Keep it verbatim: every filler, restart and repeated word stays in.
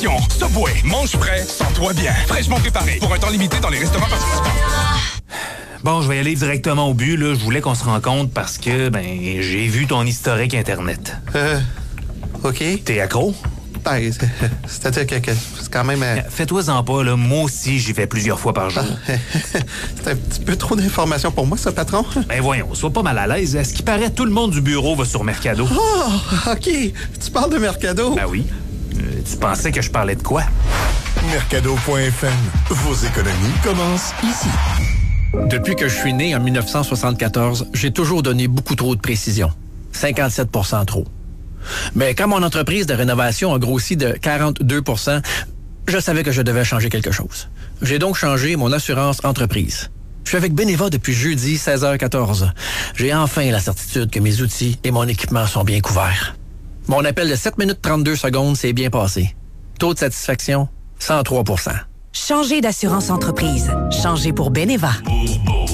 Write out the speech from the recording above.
Subway, mange frais, sens-toi bien. Fraîchement préparé pour un temps limité dans les restaurants participants. Bon, je vais y aller directement au but, là. Je voulais qu'on se rencontre parce que, ben, j'ai vu ton historique Internet. Euh, OK. T'es accro? Ben, c'est-à-dire que, que c'est quand même... Euh... Fais-toi-en pas, là. Moi aussi, j'y vais plusieurs fois par jour. C'est un petit peu trop d'informations pour moi, ça, patron. Ben voyons, sois pas mal à l'aise. À ce qui paraît, tout le monde du bureau va sur Mercado. Oh, OK. Tu parles de Mercado? Ben oui. Euh, tu pensais que je parlais de quoi? Mercado point F M. Vos économies commencent ici. Depuis que je suis né en mille neuf cent soixante-quatorze, j'ai toujours donné beaucoup trop de précision. cinquante-sept pour cent trop. Mais quand mon entreprise de rénovation a grossi de quarante-deux pour cent, je savais que je devais changer quelque chose. J'ai donc changé mon assurance entreprise. Je suis avec Beneva depuis jeudi seize heures quatorze. J'ai enfin la certitude que mes outils et mon équipement sont bien couverts. Mon appel de sept minutes trente-deux secondes s'est bien passé. Taux de satisfaction, cent trois pour cent. Changez d'assurance entreprise. Changez pour Beneva.